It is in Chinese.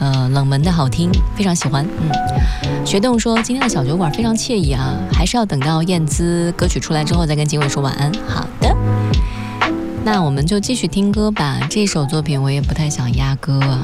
冷门的好听，非常喜欢。学栋说今天的小酒馆非常惬意啊，还是要等到燕姿歌曲出来之后再跟金伟说晚安。好的，那我们就继续听歌吧。这首作品我也不太想压歌啊，